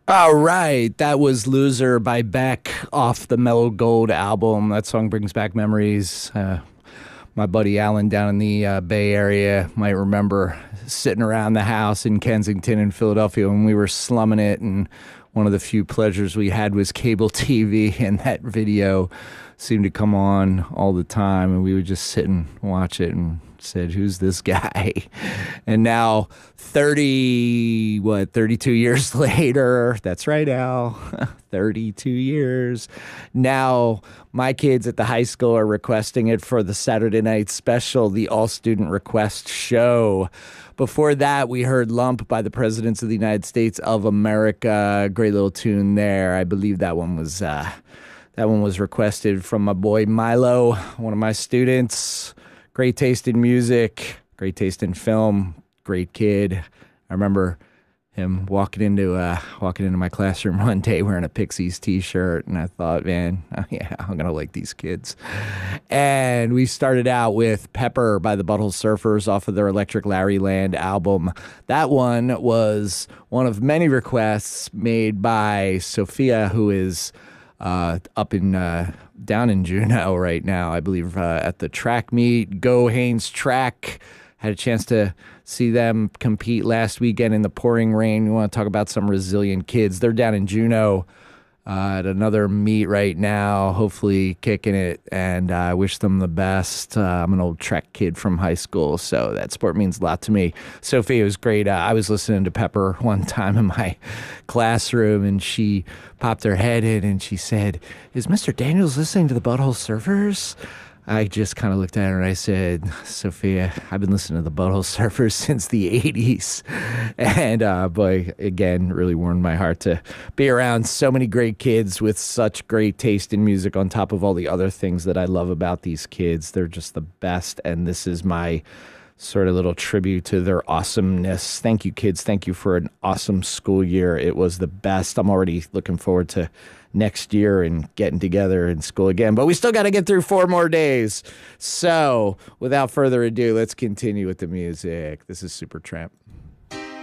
All right, that was Loser by Beck off the Mellow Gold album. That song brings back memories. My buddy Alan down in the Bay Area might remember sitting around the house in Kensington and Philadelphia when we were slumming it, and one of the few pleasures we had was cable TV, and that video seemed to come on all the time, and we would just sit and watch it and said, "Who's this guy?" And now 32 years later, that's right, Al, 32 years. Now my kids at the high school are requesting it for the Saturday night special, the All Student Request Show. Before that, we heard Lump by the Presidents of the United States of America. Great little tune there. I believe that one was requested from my boy Milo, one of my students. Great taste in music, great taste in film, great kid. I remember him walking into my classroom one day wearing a Pixies t-shirt, and I thought, man, oh yeah, I'm gonna like these kids. And we started out with Pepper by the Butthole Surfers off of their Electric Larry Land album. That one was one of many requests made by Sophia, who is up in down in Juneau right now, I believe, at the track meet. Go Haynes Track. Had a chance to see them compete last weekend in the pouring rain. We want to talk about some resilient kids. They're down in Juneau at another meet right now, hopefully kicking it, and I wish them the best. I'm an old track kid from high school, so that sport means a lot to me. Sophie was great. I was listening to Pepper one time in my classroom, and she popped her head in and she said, "Is Mr. Daniels listening to the Butthole Surfers?" I just kind of looked at her and I said, "Sophia, I've been listening to the Butthole Surfers since the 80s. And boy, again, really warmed my heart to be around so many great kids with such great taste in music on top of all the other things that I love about these kids. They're just the best. And this is my sort of little tribute to their awesomeness. Thank you, kids. Thank you for an awesome school year. It was the best. I'm already looking forward to next year and getting together in school again. But we still got to get through 4 more days. So without further ado, let's continue with the music. This is Supertramp.